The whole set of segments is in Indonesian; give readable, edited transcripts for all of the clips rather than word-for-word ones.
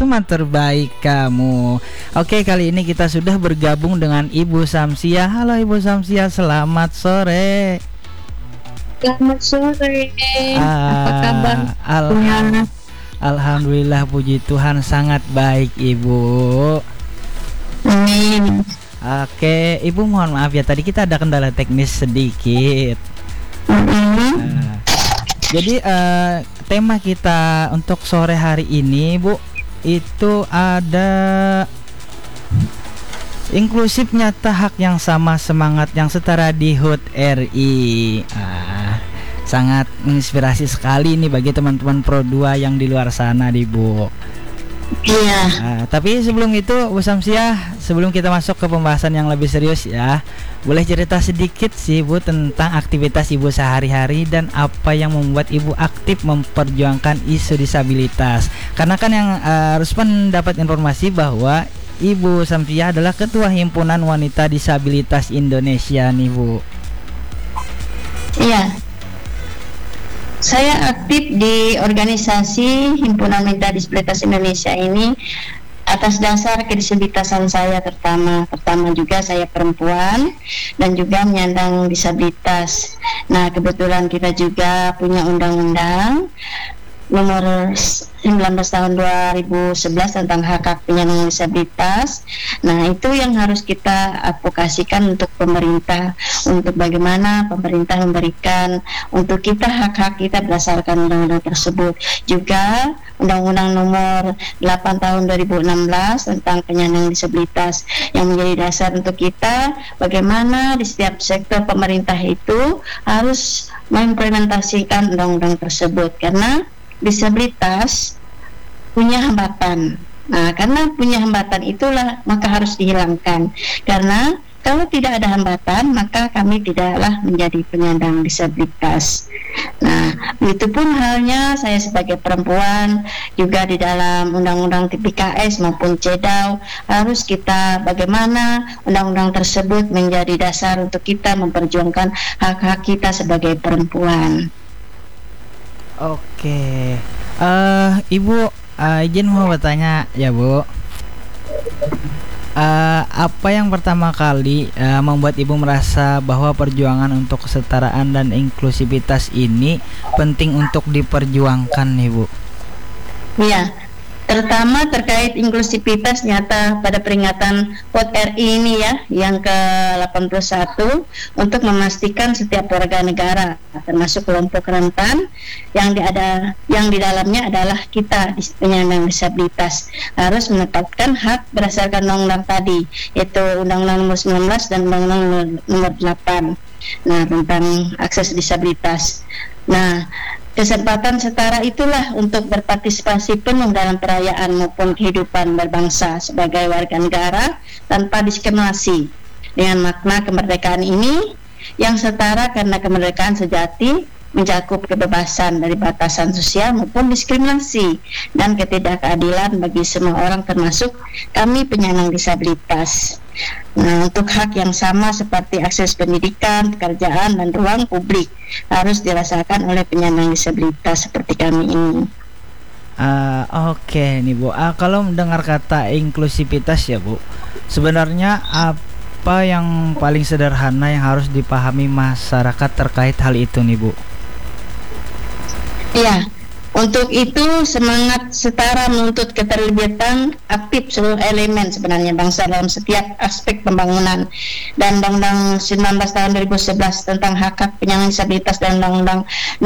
teman terbaik kamu. Oke, kali ini kita sudah bergabung dengan Ibu Samsia. Halo Ibu Samsia, selamat sore. Selamat sore. Apa kabar? Alhamdulillah, puji Tuhan sangat baik Ibu. Amin. Oke, Ibu mohon maaf ya, tadi kita ada kendala teknis sedikit. Jadi tema kita untuk sore hari ini, Bu, itu ada inklusif, nyata, hak yang sama, semangat yang setara di HUT RI. Sangat menginspirasi sekali nih bagi teman-teman Pro 2 yang di luar sana, Bu. Iya. Tapi sebelum itu, Bu Samsiah, sebelum kita masuk ke pembahasan yang lebih serius ya, boleh cerita sedikit sih Bu tentang aktivitas Ibu sehari-hari dan apa yang membuat Ibu aktif memperjuangkan isu disabilitas. Karena kan yang harus mendapat informasi bahwa Ibu Samsiah adalah Ketua Himpunan Wanita Disabilitas Indonesia nih Bu. Iya. Saya aktif di organisasi Himpunan Wanita Disabilitas Indonesia ini atas dasar kedisabilitasan saya. Pertama juga saya perempuan dan juga menyandang disabilitas. Nah, kebetulan kita juga punya undang-undang nomor 19 tahun 2011 tentang hak penyandang disabilitas. Nah, itu yang harus kita advokasikan untuk pemerintah, untuk bagaimana pemerintah memberikan untuk kita hak-hak kita berdasarkan undang-undang tersebut. Juga Undang-Undang nomor 8 tahun 2016 tentang penyandang disabilitas yang menjadi dasar untuk kita bagaimana di setiap sektor pemerintah itu harus mengimplementasikan undang-undang tersebut, karena disabilitas punya hambatan. Nah, karena punya hambatan itulah maka harus dihilangkan. Karena kalau tidak ada hambatan maka kami tidaklah menjadi penyandang disabilitas. Nah, itu pun halnya saya sebagai perempuan juga di dalam undang-undang TPKS maupun CEDAW harus kita bagaimana undang-undang tersebut menjadi dasar untuk kita memperjuangkan hak-hak kita sebagai perempuan. Oke, Ibu, izin mau bertanya ya Bu. Apa yang pertama kali membuat Ibu merasa bahwa perjuangan untuk kesetaraan dan inklusivitas ini penting untuk diperjuangkan nih Bu? Iya, terutama terkait inklusivitas nyata pada peringatan HUT RI ini ya, yang ke-81, untuk memastikan setiap warga negara termasuk kelompok rentan yang di dalamnya adalah kita penyandang disabilitas harus menetapkan hak berdasarkan undang-undang tadi, yaitu Undang-Undang nomor 19 dan Undang-Undang nomor 8. Nah, tentang akses disabilitas. Nah, kesempatan setara itulah untuk berpartisipasi penuh dalam perayaan maupun kehidupan berbangsa sebagai warga negara tanpa diskriminasi. Dengan makna kemerdekaan ini yang setara karena kemerdekaan sejati mencakup kebebasan dari batasan sosial maupun diskriminasi dan ketidakadilan bagi semua orang termasuk kami penyandang disabilitas. Nah, untuk hak yang sama seperti akses pendidikan, pekerjaan, dan ruang publik harus dirasakan oleh penyandang disabilitas seperti kami ini. Oke nih Bu, kalau mendengar kata inklusivitas ya Bu, sebenarnya apa yang paling sederhana yang harus dipahami masyarakat terkait hal itu nih Bu? Iya, untuk itu semangat setara menuntut keterlibatan aktif seluruh elemen sebenarnya bangsa dalam setiap aspek pembangunan, dan Undang-Undang 19 tahun 2011 tentang hak penyandang disabilitas dan Undang-Undang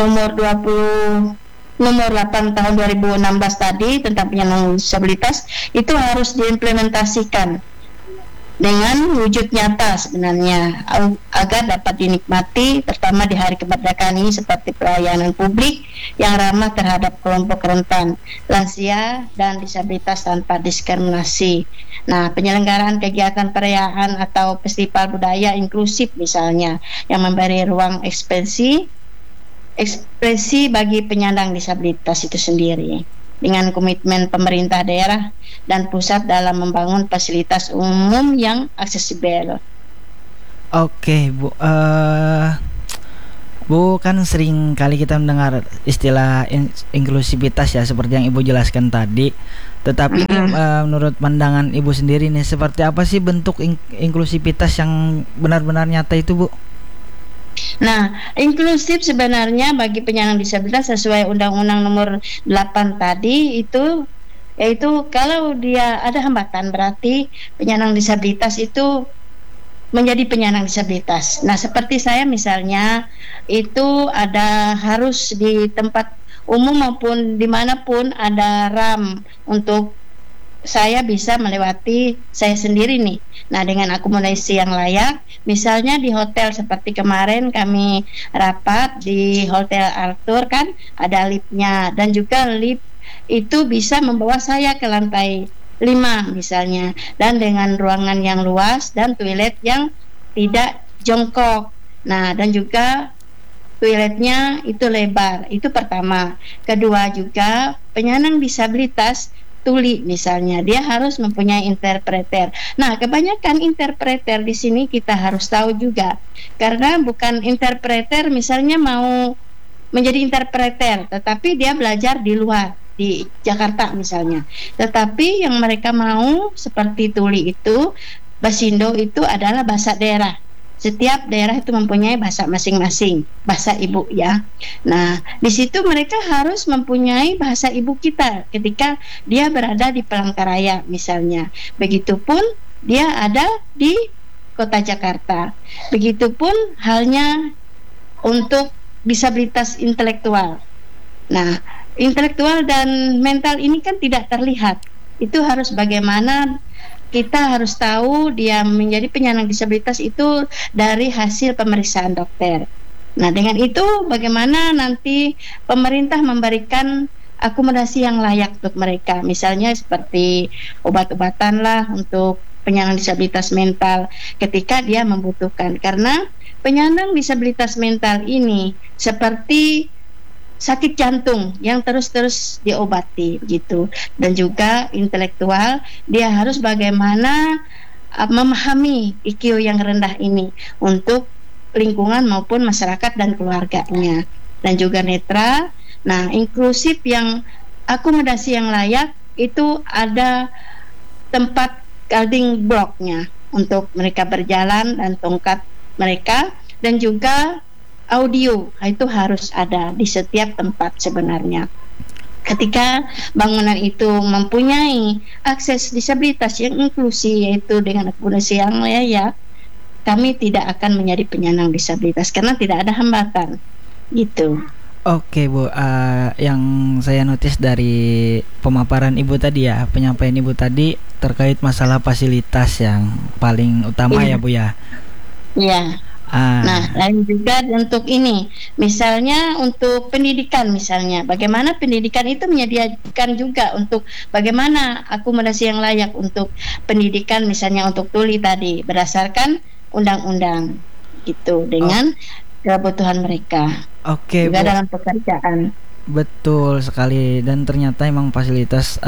nomor 8 tahun 2016 tadi tentang penyandang disabilitas itu harus diimplementasikan dengan wujud nyata sebenarnya agar dapat dinikmati terutama di hari kemerdekaan ini seperti pelayanan publik yang ramah terhadap kelompok rentan, lansia, dan disabilitas tanpa diskriminasi. Nah, penyelenggaraan kegiatan perayaan atau festival budaya inklusif misalnya yang memberi ruang ekspresi bagi penyandang disabilitas itu sendiri dengan komitmen pemerintah daerah dan pusat dalam membangun fasilitas umum yang aksesibel. Oke Bu, Bu kan sering kali kita mendengar istilah inklusivitas ya seperti yang Ibu jelaskan tadi. Tetapi ini, menurut pandangan Ibu sendiri nih, seperti apa sih bentuk inklusivitas yang benar-benar nyata itu, Bu? Nah, inklusif sebenarnya bagi penyandang disabilitas sesuai Undang-Undang Nomor 8 tadi itu, yaitu kalau dia ada hambatan berarti penyandang disabilitas itu menjadi penyandang disabilitas. Nah, seperti saya misalnya itu ada harus di tempat umum maupun dimanapun ada RAM untuk saya bisa melewati saya sendiri nih. Nah, dengan akomodasi yang layak, misalnya di hotel seperti kemarin kami rapat di Hotel Arthur kan ada liftnya, dan juga lift itu bisa membawa saya ke lantai 5 misalnya, dan dengan ruangan yang luas dan toilet yang tidak jongkok. Nah, dan juga toiletnya itu lebar. Itu pertama. Kedua juga penyandang disabilitas tuli misalnya, dia harus mempunyai interpreter. Nah, kebanyakan interpreter di sini kita harus tahu juga, karena bukan interpreter misalnya mau menjadi interpreter, tetapi dia belajar di luar, di Jakarta misalnya. Tetapi yang mereka mau seperti tuli itu, Basindo itu adalah bahasa daerah. Setiap daerah itu mempunyai bahasa masing-masing, bahasa ibu ya. Nah, di situ mereka harus mempunyai bahasa ibu kita ketika dia berada di Palangkaraya misalnya. Begitupun dia ada di Kota Jakarta. Begitupun halnya untuk disabilitas intelektual. Nah, intelektual dan mental ini kan tidak terlihat. Itu harus bagaimana kita harus tahu dia menjadi penyandang disabilitas itu dari hasil pemeriksaan dokter. Nah, dengan itu bagaimana nanti pemerintah memberikan akomodasi yang layak untuk mereka, misalnya seperti obat-obatan lah untuk penyandang disabilitas mental ketika dia membutuhkan, karena penyandang disabilitas mental ini seperti sakit jantung yang terus-terus diobati gitu. Dan juga intelektual, dia harus bagaimana memahami IQ yang rendah ini untuk lingkungan maupun masyarakat dan keluarganya. Dan juga netra. Nah, inklusif yang akomodasi yang layak itu ada tempat guarding blocknya untuk mereka berjalan dan tongkat mereka, dan juga audio itu harus ada di setiap tempat sebenarnya. Ketika bangunan itu mempunyai akses disabilitas yang inklusi, yaitu dengan akomodasi yang layak, kami tidak akan menjadi penyandang disabilitas karena tidak ada hambatan gitu. Oke, Bu, yang saya notice dari pemaparan Ibu tadi ya, penyampaian Ibu tadi terkait masalah fasilitas yang paling utama ya, Bu ya. Iya. Nah, lain juga untuk ini, misalnya untuk pendidikan misalnya, bagaimana pendidikan itu menyediakan juga untuk bagaimana akomodasi yang layak untuk pendidikan misalnya untuk tuli tadi berdasarkan undang-undang gitu dengan kebutuhan mereka. Oke, juga Bu, dalam pekerjaan. Betul sekali, dan ternyata emang fasilitas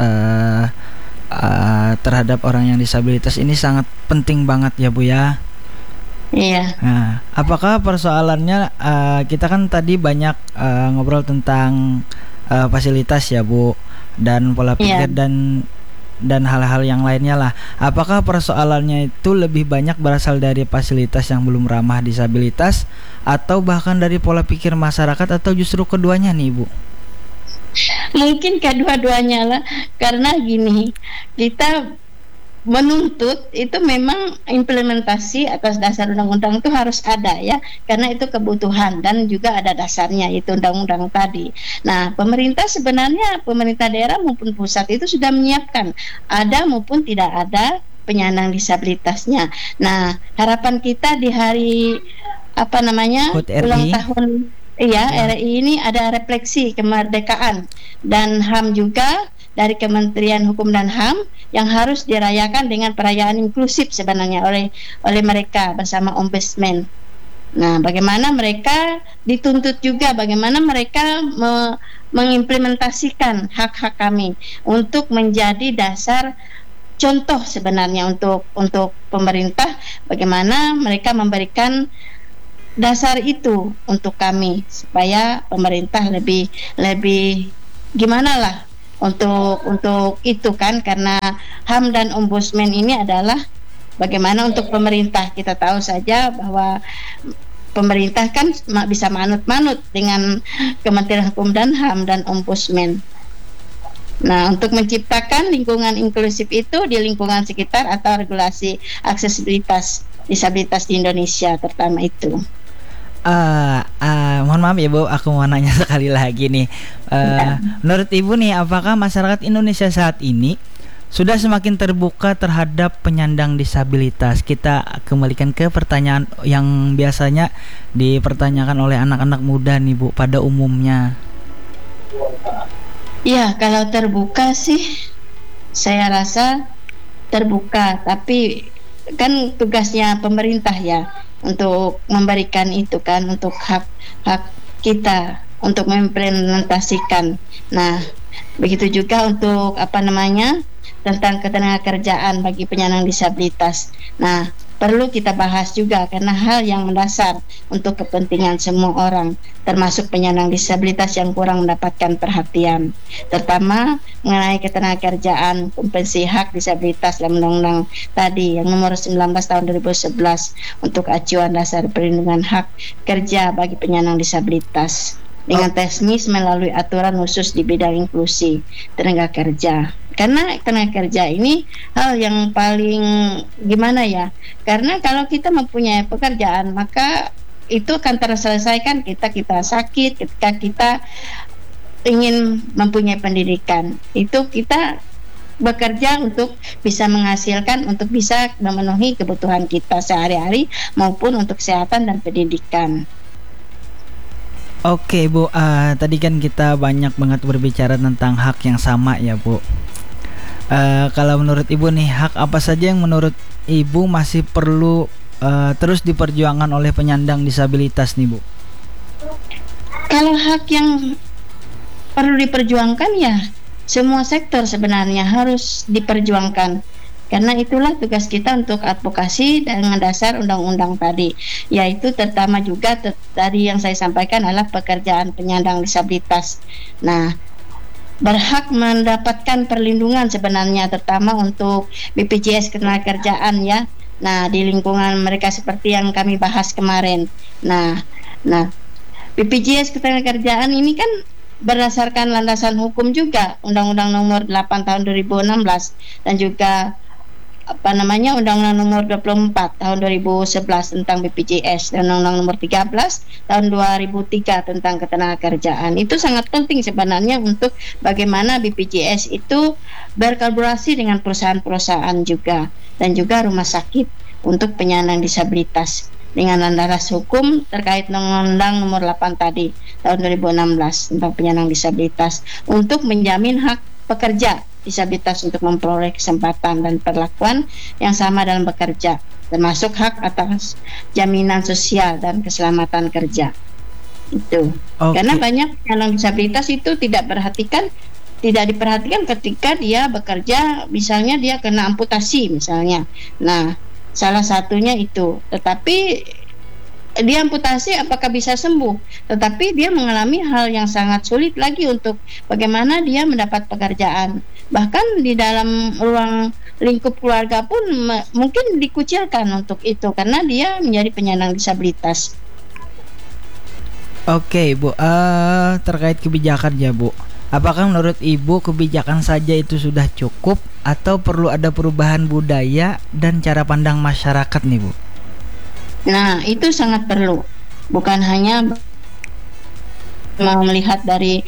terhadap orang yang disabilitas ini sangat penting banget ya, Bu ya. Iya. Nah, apakah persoalannya kita kan tadi banyak ngobrol tentang fasilitas ya, Bu, dan pola pikir dan hal-hal yang lainnya lah. Apakah persoalannya itu lebih banyak berasal dari fasilitas yang belum ramah disabilitas, atau bahkan dari pola pikir masyarakat, atau justru keduanya nih, Bu? Mungkin kedua-duanya lah, karena gini, kita menuntut itu memang implementasi atas dasar undang-undang itu harus ada ya, karena itu kebutuhan dan juga ada dasarnya itu undang-undang tadi. Nah, pemerintah sebenarnya, pemerintah daerah maupun pusat itu sudah menyiapkan, ada maupun tidak ada penyandang disabilitasnya. Nah, harapan kita di hari ulang tahun RI ini ada refleksi kemerdekaan dan HAM juga dari Kementerian Hukum dan HAM yang harus dirayakan dengan perayaan inklusif sebenarnya oleh mereka bersama Ombudsman. Nah, bagaimana mereka dituntut juga, bagaimana mereka mengimplementasikan hak-hak kami untuk menjadi dasar contoh sebenarnya untuk pemerintah, bagaimana mereka memberikan dasar itu untuk kami supaya pemerintah lebih gimana lah untuk itu kan, karena HAM dan Ombudsman ini adalah bagaimana untuk pemerintah. Kita tahu saja bahwa pemerintah kan bisa manut-manut dengan Kementerian Hukum dan HAM dan Ombudsman. Nah, untuk menciptakan lingkungan inklusif itu di lingkungan sekitar atau regulasi aksesibilitas disabilitas di Indonesia terutama itu. Mohon maaf ya Bu, aku mau nanya sekali lagi nih. Menurut Ibu nih, apakah masyarakat Indonesia saat ini sudah semakin terbuka terhadap penyandang disabilitas? Kita kembalikan ke pertanyaan yang biasanya dipertanyakan oleh anak-anak muda nih Bu, pada umumnya. Ya, kalau terbuka sih saya rasa terbuka, tapi kan tugasnya pemerintah ya untuk memberikan itu kan, untuk hak kita untuk mengimplementasikan. Nah, begitu juga untuk tentang ketenagakerjaan bagi penyandang disabilitas. Nah, perlu kita bahas juga karena hal yang mendasar untuk kepentingan semua orang, termasuk penyandang disabilitas yang kurang mendapatkan perhatian, terutama mengenai ketenagakerjaan, kompensasi hak disabilitas dalam undang-undang tadi yang nomor 19 tahun 2011 untuk acuan dasar perlindungan hak kerja bagi penyandang disabilitas dengan teknis melalui aturan khusus di bidang inklusi tenaga kerja. Karena tenaga kerja ini hal yang paling gimana ya, karena kalau kita mempunyai pekerjaan maka itu akan terselesaikan kita sakit, ketika kita ingin mempunyai pendidikan, itu kita bekerja untuk bisa menghasilkan, untuk bisa memenuhi kebutuhan kita sehari-hari maupun untuk kesehatan dan pendidikan. Oke Bu, tadi kan kita banyak banget berbicara tentang hak yang sama ya Bu. Kalau menurut Ibu nih, hak apa saja yang menurut Ibu masih perlu terus diperjuangkan oleh penyandang disabilitas nih Bu? Kalau hak yang perlu diperjuangkan ya semua sektor sebenarnya harus diperjuangkan. Karena itulah tugas kita untuk advokasi dengan dasar undang-undang tadi, yaitu terutama juga tadi yang saya sampaikan adalah pekerjaan penyandang disabilitas. Nah, berhak mendapatkan perlindungan sebenarnya terutama untuk BPJS Ketenagakerjaan ya. Nah, di lingkungan mereka seperti yang kami bahas kemarin. Nah, BPJS Ketenagakerjaan ini kan berdasarkan landasan hukum juga Undang-Undang Nomor 8 Tahun 2016 dan juga Undang-Undang Nomor 24 Tahun 2011 tentang BPJS dan Undang-Undang Nomor 13 Tahun 2003 tentang Ketenagakerjaan. Itu sangat penting sebenarnya untuk bagaimana BPJS itu berkolaborasi dengan perusahaan-perusahaan juga dan juga rumah sakit untuk penyandang disabilitas dengan landasan hukum terkait Undang-Undang Nomor 8 tadi tahun 2016 tentang penyandang disabilitas untuk menjamin hak pekerja disabilitas untuk memperoleh kesempatan dan perlakuan yang sama dalam bekerja, termasuk hak atas jaminan sosial dan keselamatan kerja. Itu. Karena banyak penyandang disabilitas itu tidak diperhatikan ketika dia bekerja, misalnya dia kena amputasi misalnya. Nah, salah satunya itu. Tetapi dia amputasi apakah bisa sembuh, tetapi dia mengalami hal yang sangat sulit lagi untuk bagaimana dia mendapat pekerjaan, bahkan di dalam ruang lingkup keluarga pun mungkin dikucilkan untuk itu karena dia menjadi penyandang disabilitas. Oke Bu, terkait kebijakan ya Bu, apakah menurut Ibu kebijakan saja itu sudah cukup atau perlu ada perubahan budaya dan cara pandang masyarakat nih Bu? Nah, itu sangat perlu. Bukan hanya melihat dari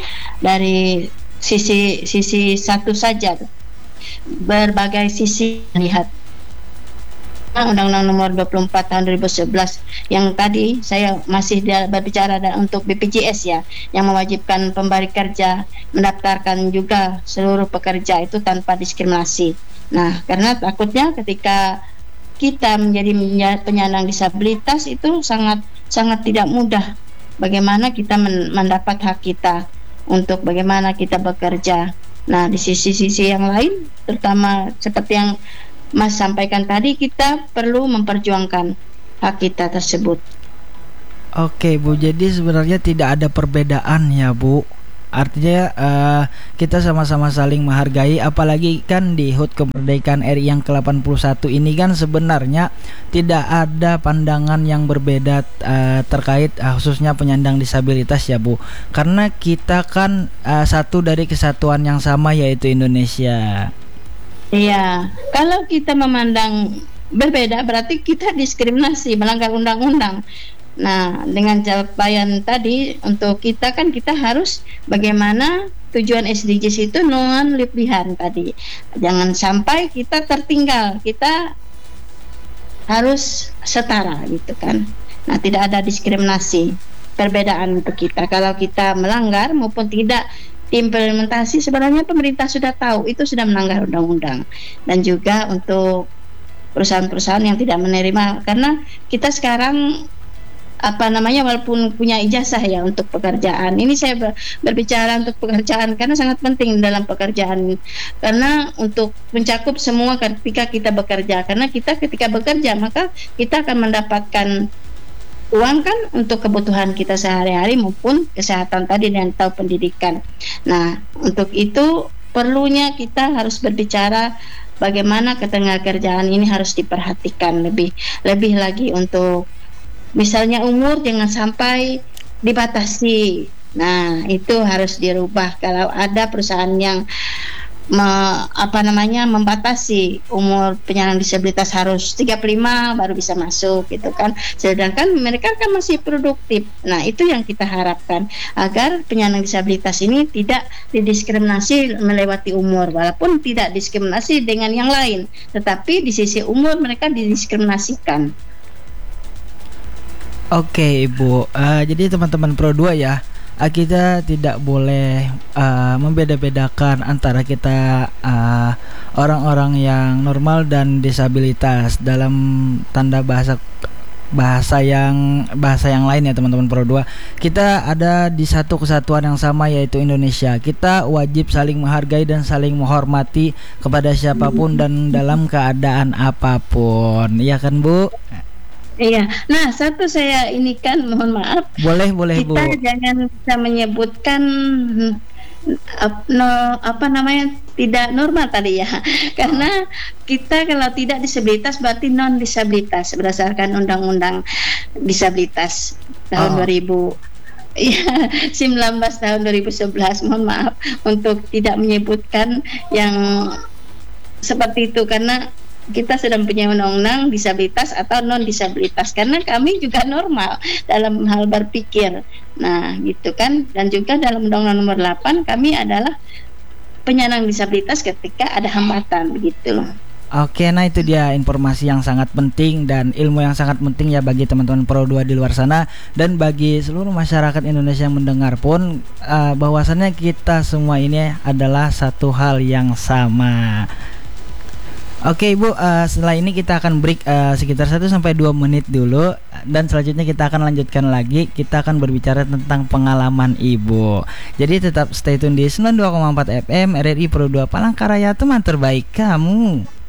sisi satu saja. Berbagai sisi melihat. Undang-Undang Nomor 24 Tahun 2011 yang tadi saya masih berbicara untuk BPJS ya, yang mewajibkan pemberi kerja mendaftarkan juga seluruh pekerja itu tanpa diskriminasi. Nah, karena takutnya ketika kita menjadi penyandang disabilitas itu sangat tidak mudah bagaimana kita mendapat hak kita untuk bagaimana kita bekerja. Nah, di sisi-sisi yang lain terutama seperti yang Mas sampaikan tadi, kita perlu memperjuangkan hak kita tersebut. Oke Bu, jadi sebenarnya tidak ada perbedaan ya Bu Artinya kita sama-sama saling menghargai, apalagi kan di HUT Kemerdekaan RI yang ke-81 ini kan sebenarnya tidak ada pandangan yang berbeda terkait khususnya penyandang disabilitas ya Bu. Karena kita kan satu dari kesatuan yang sama yaitu Indonesia. Iya, kalau kita memandang berbeda berarti kita diskriminasi, melanggar undang-undang. Nah, dengan capaian tadi untuk kita kan kita harus bagaimana tujuan SDGs itu non lebihan tadi. Jangan sampai kita tertinggal, kita harus setara gitu kan. Nah, tidak ada diskriminasi, perbedaan untuk kita. Kalau kita melanggar maupun tidak implementasi, sebenarnya pemerintah sudah tahu itu sudah melanggar undang-undang. Dan juga untuk perusahaan-perusahaan yang tidak menerima, karena kita sekarang walaupun punya ijazah ya untuk pekerjaan ini, saya berbicara untuk pekerjaan karena sangat penting dalam pekerjaan, karena untuk mencakup semua ketika kita bekerja, karena kita ketika bekerja maka kita akan mendapatkan uang kan untuk kebutuhan kita sehari-hari maupun kesehatan tadi dan atau pendidikan. Nah, untuk itu perlunya kita harus berbicara bagaimana ketenagakerjaan ini harus diperhatikan lebih lagi untuk misalnya umur jangan sampai dibatasi. Nah, itu harus dirubah. Kalau ada perusahaan yang membatasi umur penyandang disabilitas harus 35 baru bisa masuk gitu kan. Sedangkan mereka kan masih produktif. Nah, itu yang kita harapkan agar penyandang disabilitas ini tidak didiskriminasi melewati umur, walaupun tidak diskriminasi dengan yang lain, tetapi di sisi umur mereka didiskriminasikan. Oke Ibu, jadi teman-teman Pro 2 ya, kita tidak boleh membeda-bedakan antara kita orang-orang yang normal dan disabilitas dalam tanda bahasa yang lain ya teman-teman Pro 2. Kita ada di satu kesatuan yang sama yaitu Indonesia. Kita wajib saling menghargai dan saling menghormati kepada siapapun dan dalam keadaan apapun. Iya kan Bu? Iya. Nah, satu saya ini kan mohon maaf. Boleh kita Bu. Kita jangan bisa menyebutkan tidak normal tadi ya. Karena kita kalau tidak disabilitas berarti non disabilitas berdasarkan undang-undang disabilitas tahun 2000. Iya, 19 tahun 2011. Mohon maaf untuk tidak menyebutkan yang seperti itu, karena kita sudah punya undang-undang disabilitas atau non disabilitas, karena kami juga normal dalam hal berpikir. Nah, gitu kan. Dan juga dalam undang-undang nomor 8 kami adalah penyandang disabilitas ketika ada hambatan begitu loh. Oke, nah itu dia informasi yang sangat penting dan ilmu yang sangat penting ya bagi teman-teman Pro 2 di luar sana dan bagi seluruh masyarakat Indonesia yang mendengar pun, bahwasannya kita semua ini adalah satu hal yang sama. Oke Ibu, setelah ini kita akan break sekitar 1-2 menit dulu. Dan selanjutnya kita akan lanjutkan lagi. Kita akan berbicara tentang pengalaman Ibu. Jadi tetap stay tune di 92,4 FM RRI Pro 2 Palangkaraya, teman terbaik kamu.